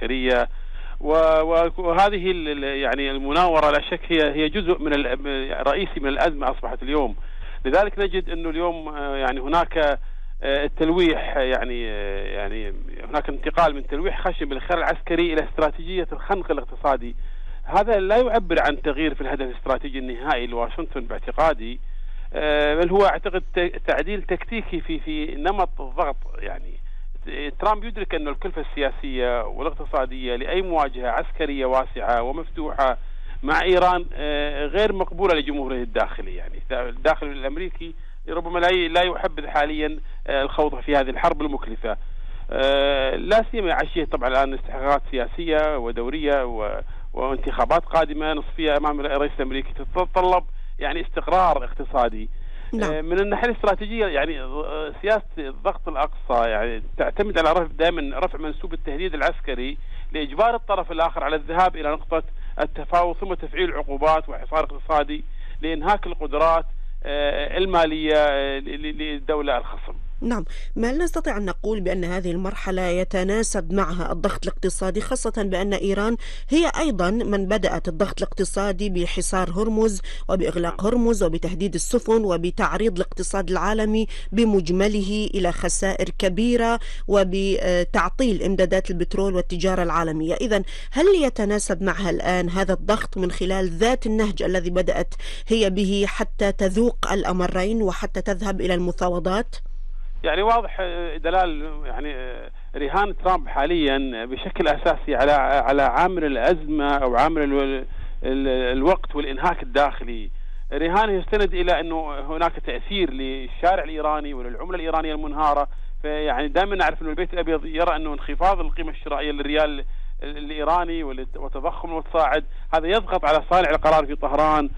العسكرية. وهذه يعني المناورة لا شك هي جزء من رئيسي من الأزمة أصبحت اليوم. لذلك نجد أنه اليوم يعني هناك التلويح، يعني هناك انتقال من تلويح خشن بالخيار العسكري إلى استراتيجية الخنق الاقتصادي. هذا لا يعبر عن تغيير في الهدف الاستراتيجي النهائي لواشنطن باعتقادي، بل هو اعتقد تعديل تكتيكي في نمط الضغط. يعني ترامب يدرك أن الكلفة السياسية والاقتصادية لأي مواجهة عسكرية واسعة ومفتوحة مع إيران غير مقبولة لجمهوره الداخلي. يعني الداخل الأمريكي ربما لا يحبذ حاليا الخوض في هذه الحرب المكلفة، لا سيما عشية طبعا الآن استحقاقات سياسية ودورية وانتخابات قادمة نصفية أمام الرئيس الأمريكي تتطلب يعني استقرار اقتصادي. من الناحية الاستراتيجية يعني سياسة الضغط الأقصى يعني تعتمد على دائما رفع منسوب التهديد العسكري لإجبار الطرف الآخر على الذهاب إلى نقطة التفاوض ثم تفعيل عقوبات وحصار اقتصادي لإنهاك القدرات المالية للدولة الخصم. نعم، ما هل نستطيع أن نقول بأن هذه المرحلة يتناسب معها الضغط الاقتصادي، خاصة بأن إيران هي أيضا من بدأت الضغط الاقتصادي بحصار هرمز وبإغلاق هرمز وبتهديد السفن وبتعريض الاقتصاد العالمي بمجمله إلى خسائر كبيرة وبتعطيل إمدادات البترول والتجارة العالمية؟ إذن هل يتناسب معها الآن هذا الضغط من خلال ذات النهج الذي بدأت هي به حتى تذوق الأمرين وحتى تذهب إلى المفاوضات؟ يعني واضح دلال يعني رهان ترامب حاليا بشكل أساسي على عامل الأزمة أو عامل الوقت والإنهاك الداخلي. رهان يستند إلى أنه هناك تأثير للشارع الإيراني وللعملة الإيرانية المنهارة. فيعني دائما نعرف أنه البيت الأبيض يرى أنه انخفاض القيمة الشرائية للريال الإيراني وتضخم المتصاعد هذا يضغط على صانع القرار في طهران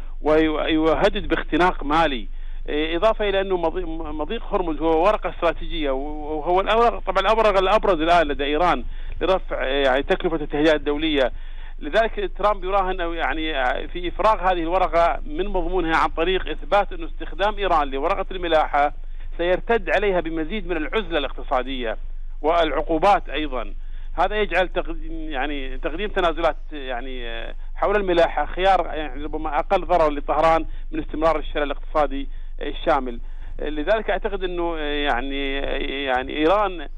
ويهدد باختناق مالي، إضافة إلى أنه مضيق هرمز هو ورقة استراتيجية وهو طبعا الأبرز الآن لدى إيران لرفع يعني تكلفة التهديدات الدولية. لذلك ترامب يراهن يعني في إفراغ هذه الورقة من مضمونها عن طريق إثبات أنه استخدام إيران لورقة الملاحة سيرتد عليها بمزيد من العزلة الاقتصادية والعقوبات أيضا. هذا يجعل يعني تقديم تنازلات يعني حول الملاحة خيار يعني ربما أقل ضرر لطهران من استمرار الشرع الاقتصادي الشامل. لذلك أعتقد أنه يعني إيران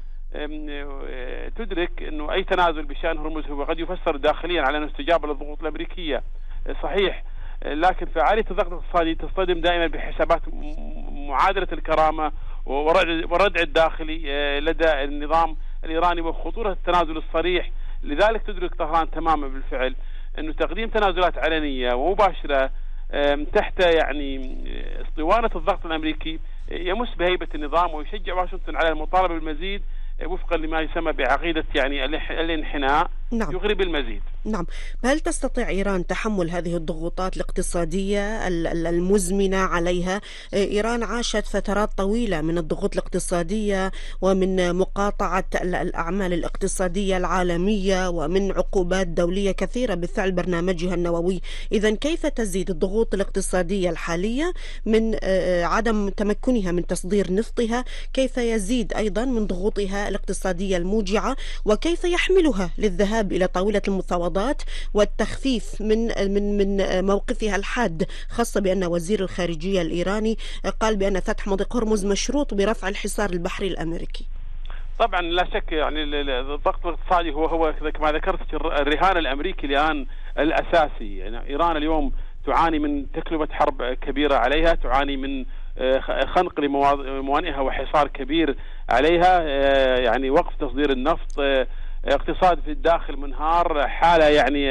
تدرك أنه أي تنازل بشأن هرمز هو قد يفسر داخليا على أنه استجابة للضغوط الأمريكية صحيح، لكن فعالية الضغط الاقتصادي تصطدم دائما بحسابات معادلة الكرامة والردع الداخلي لدى النظام الإيراني وخطورة التنازل الصريح. لذلك تدرك طهران تماما بالفعل أنه تقديم تنازلات علنية ومباشرة تحت يعني اسطوانة الضغط الأمريكي يمس بهيبة النظام ويشجع واشنطن على المطالبة بالمزيد وفقا لما يسمى بعقيدة يعني الانحناء. نعم. يغري بالمزيد. نعم، هل تستطيع إيران تحمل هذه الضغوطات الاقتصادية المزمنة عليها؟ إيران عاشت فترات طويلة من الضغوط الاقتصادية ومن مقاطعة الأعمال الاقتصادية العالمية ومن عقوبات دولية كثيرة بفعل برنامجها النووي. إذن كيف تزيد الضغوط الاقتصادية الحالية من عدم تمكنها من تصدير نفطها؟ كيف يزيد أيضا من ضغوطها الاقتصادية الموجعة؟ وكيف يحملها للذهاب إلى طاولة المفاوضات والتخفيف من موقفها الحاد، خاصة بأن وزير الخارجية الإيراني قال بأن فتح مضيق هرمز مشروط برفع الحصار البحري الأمريكي؟ طبعا لا شك يعني الضغط الاقتصادي هو كما ذكرت الرهان الأمريكي الآن الأساسي. يعني إيران اليوم تعاني من تكلفة حرب كبيرة عليها، تعاني من خنق لموانئها وحصار كبير عليها، يعني وقف تصدير النفط، اقتصاد في الداخل منهار، حالة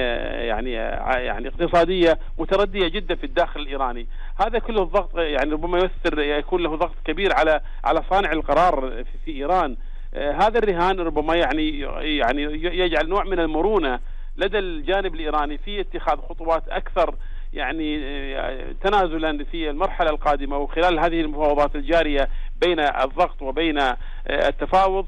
يعني اقتصادية متردية جدا في الداخل الإيراني. هذا كله الضغط يعني ربما يكون له ضغط كبير على صانع القرار في إيران. هذا الرهان ربما يعني يجعل نوع من المرونة لدى الجانب الإيراني في اتخاذ خطوات أكثر يعني تنازلا في المرحلة القادمة وخلال هذه المفاوضات الجارية بين الضغط وبين التفاوض.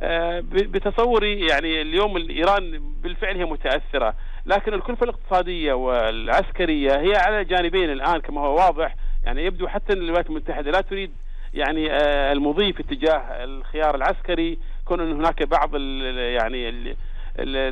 بتصوري يعني اليوم إيران بالفعل هي متأثرة، لكن الكلفة الاقتصادية والعسكرية هي على جانبين الآن كما هو واضح. يعني يبدو حتى الولايات المتحدة لا تريد يعني المضي في اتجاه الخيار العسكري، كون أن هناك بعض يعني